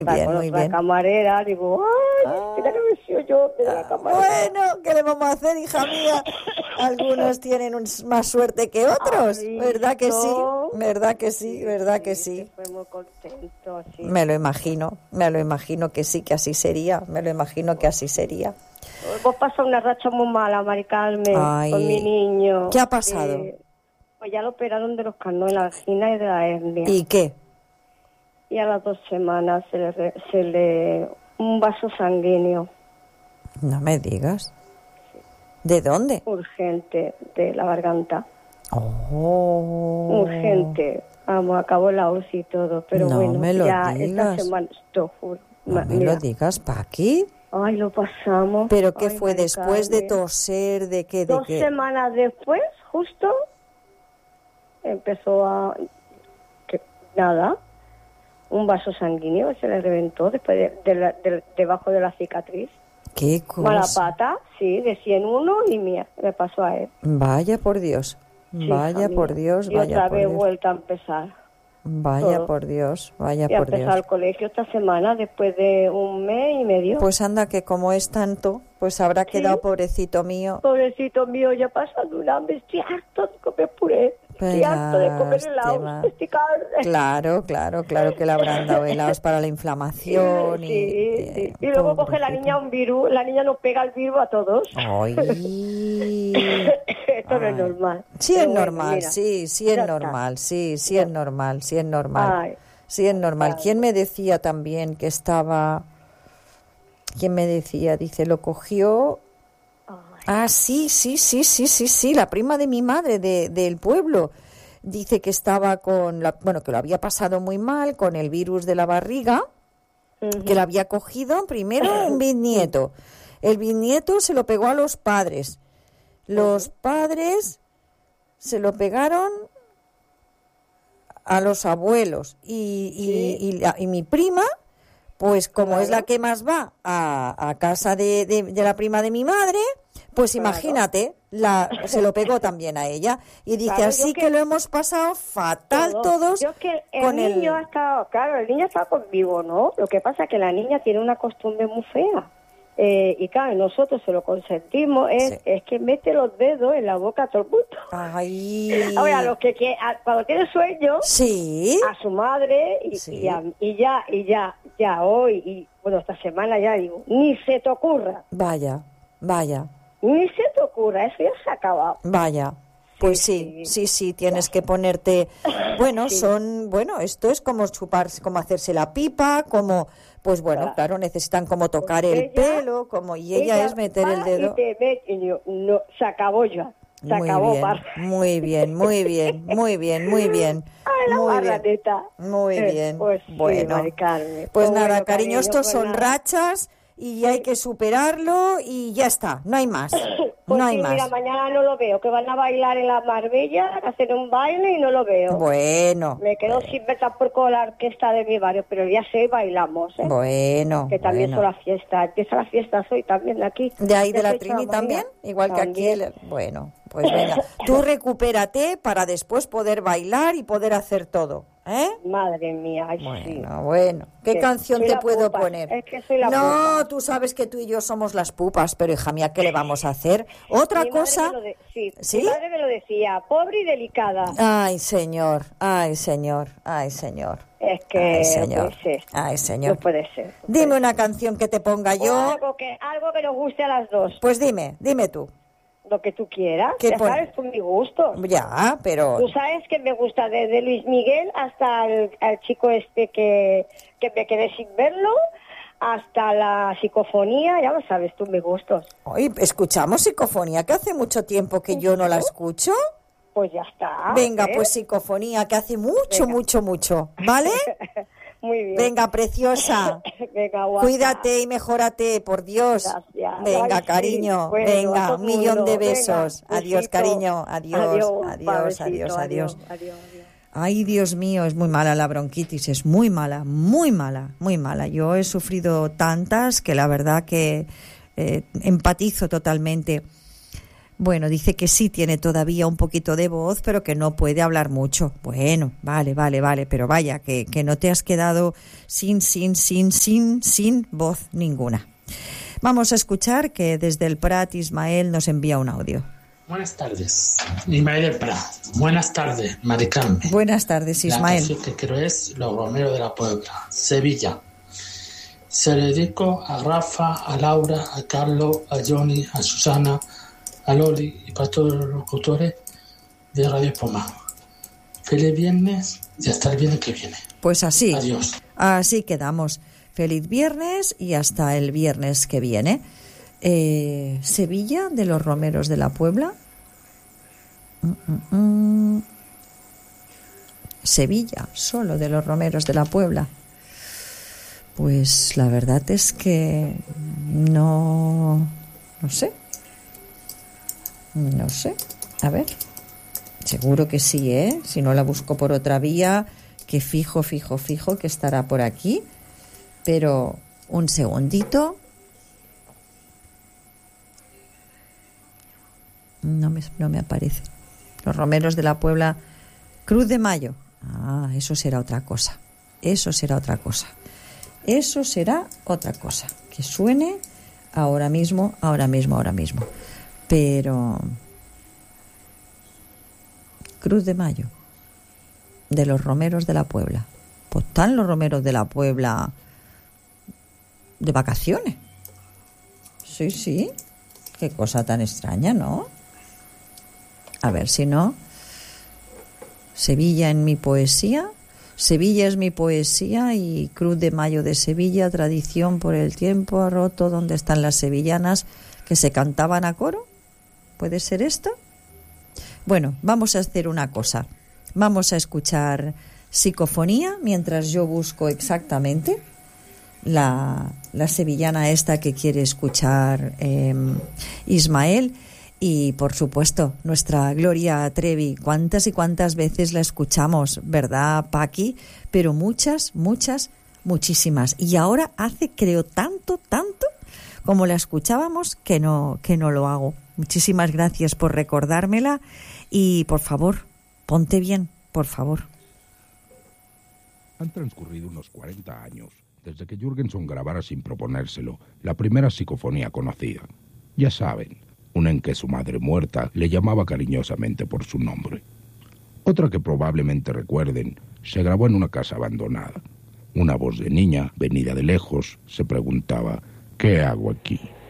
Bien, con muy otra bien. camarera, digo, ay, mira que me sido yo de la camarera. Bueno, ¿qué le vamos a hacer, hija mía? Algunos tienen más suerte que otros, Ay, ¿verdad que sí? no. ¿Verdad que sí? ¿Verdad que sí? Fue muy contento, sí. Me lo imagino que sí, que así sería, me lo imagino que así sería. Vos pasado una racha muy mala, Mari Carmen, Ay, con mi niño. ¿qué ha pasado? Pues ya lo operaron de los carnones, de la angina y de la hernia. ¿Y qué? Y a las 2 semanas se le un vaso sanguíneo No me digas. ¿De dónde? urgente de la garganta. Oh. Urgente. Vamos, acabó la UCI y todo, pero No bueno, me lo ya digas. esta semana, te juro. No me Mira, lo digas, Paqui. ay, lo pasamos. ¿Pero qué Ay, fue Mari después de Carmen. toser? ¿De qué? 2 semanas después, justo, empezó nada, un vaso sanguíneo se le reventó después debajo de la cicatriz. ¿Qué cosa? Mala pata, sí, de 101 y mía, me pasó a él. Vaya por Dios. Sí, Vaya hija por mía. Dios, Y vaya otra por vez Dios. vuelta a empezar. Vaya todo. por Dios, vaya Y a por empezar Dios. al colegio esta semana, después de 1 mes y medio. Pues anda, que como es tanto, pues habrá quedado, pobrecito mío. Pobrecito mío, ya pasando un hambre, estoy harto de comer puré, estoy harto de comer helados, Lástima. estoy Claro que le habrán dado helados para la inflamación. Sí. Y luego coge la niña un virus, la niña nos pega el virus a todos. Ay. Esto no es normal. Sí Pero es bueno, normal, mira, sí es ya está. normal, sí es normal, sí es normal. Ay. Sí es normal. Ay. ¿Quién me decía también que estaba... ¿Quién me decía? Dice, lo cogió... Ah, sí, la prima de mi madre del pueblo. Dice que estaba que lo había pasado muy mal con el virus de la barriga, que lo había cogido primero un bisnieto. El bisnieto se lo pegó a los padres. Los padres se lo pegaron a los abuelos. Y mi prima, pues como es la que más va a casa de la prima de mi madre, pues imagínate, se lo pegó también a ella. Y dice, Claro, así que lo hemos pasado fatal todos. Yo que el con niño ha estado, claro, el niño está conmigo, ¿no? Lo que pasa es que la niña tiene una costumbre muy fea. Y claro, nosotros se lo consentimos, es que mete los dedos en la boca a todo el mundo. Ay. Ahora, los que cuando tiene sueño, sí, a su madre y ya hoy, y bueno, esta semana ya digo, ni se te ocurra. Vaya. Ni se te ocurra, eso ya se ha acabado. Vaya. Pues sí, tienes que ponerte... Bueno, esto es como como hacerse la pipa, como... Pues bueno, claro, necesitan como tocar el pelo, y ella es meter el dedo... No, se acabó ya. Se acabó, muy bien. Ay, la barraneta. Muy bien. Pues bueno, sí, Mari Carmen. pues Oh, nada, bueno, cariño, estos pues son nada. rachas y hay que superarlo y ya está, no hay más. Pues no hay sí, más. mira, mañana no lo veo, que van a bailar en la Marbella, a hacer un baile y no lo veo. Bueno. Me quedo sin ver tampoco la orquesta de mi barrio, pero ya sé, bailamos, ¿eh? Bueno. Que también son las fiestas. Empieza la fiesta hoy también de aquí. ¿De ahí de la soy Trini María. también? Igual También. que aquí. Bueno, pues venga. Tú recupérate para después poder bailar y poder hacer todo. ¿Eh? Madre mía, ay, sí. Bueno. ¿Qué Que canción soy te la puedo pupa. poner? Es que soy la no, pupa. tú sabes que tú y yo somos las pupas, pero hija mía, ¿qué le vamos a hacer? Otra Mi madre cosa... me lo ¿Sí? Mi madre me lo decía, pobre y delicada. Ay, señor. Es que Ay, señor. no puede ser. Ay, señor. No puede ser. Dime una canción que te ponga yo. Algo que nos guste a las dos. Pues dime tú. Lo que tú quieras. ¿Qué Ya pon- sabes, con mi gusto. Ya, pero... Tú sabes que me gusta desde Luis Miguel hasta el chico que me quedé sin verlo, hasta la psicofonía, ya lo sabes tú, mis gustos. Hoy escuchamos psicofonía, que hace mucho tiempo que yo no la escucho. Pues ya está. Venga, ¿eh? pues psicofonía, que hace mucho, ¿vale? Muy bien. Venga, preciosa. Venga, guapa. Cuídate y mejórate, por Dios. Gracias. Venga, Ay, sí. cariño. Bueno, venga, a todo un millón mundo. de besos. Venga, Adiós, besito. cariño. Adiós. Padrecito, Adiós. Adiós. Ay, Dios mío, es muy mala la bronquitis, es muy mala. Yo he sufrido tantas que la verdad que empatizo totalmente. Bueno, dice que sí tiene todavía un poquito de voz, pero que no puede hablar mucho. Bueno, vale, pero vaya, que no te has quedado sin voz ninguna. Vamos a escuchar que desde el Prat Ismael nos envía un audio. Buenas tardes, Ismael del Prat. Buenas tardes, Mari Carmen. Buenas tardes, Ismael. La canción que quiero es Los Romeros de la Puebla, Sevilla. Se lo dedico a Rafa, a Laura, a Carlos, a Johnny, a Susana, a Loli y para todos los locutores de Radio Espoma. Feliz viernes y hasta el viernes que viene. Pues así. Adiós. Así quedamos. Feliz viernes y hasta el viernes que viene. Sevilla, de los Romeros de la Puebla. Sevilla, solo de los Romeros de la Puebla. Pues la verdad es que no sé. No sé. A ver. Seguro que sí, ¿eh? Si no la busco por otra vía, que fijo que estará por aquí. Pero un segundito. No me aparece. Los Romeros de la Puebla, Cruz de Mayo. Ah, eso será otra cosa. Que suene ahora mismo. Pero Cruz de Mayo, de los Romeros de la Puebla. Pues están los Romeros de la Puebla de vacaciones. Sí. Qué cosa tan extraña, ¿no? A ver si no. Sevilla en mi poesía. Sevilla es mi poesía y Cruz de Mayo de Sevilla, tradición por el tiempo ha roto, donde están las sevillanas que se cantaban a coro. ¿Puede ser esto? Bueno, vamos a hacer una cosa. Vamos a escuchar psicofonía mientras yo busco exactamente la sevillana esta que quiere escuchar Ismael. Y, por supuesto, nuestra Gloria Trevi. ¿Cuántas y cuántas veces la escuchamos, verdad, Paqui? Pero muchísimas. Y ahora hace, creo, tanto, como la escuchábamos, que no lo hago. Muchísimas gracias por recordármela. Y, por favor, ponte bien, por favor. Han transcurrido unos 40 años desde que Jürgenson grabara sin proponérselo la primera psicofonía conocida. Ya saben, una en que su madre muerta le llamaba cariñosamente por su nombre. Otra que probablemente recuerden se grabó en una casa abandonada. Una voz de niña, venida de lejos, se preguntaba: ¿qué hago aquí?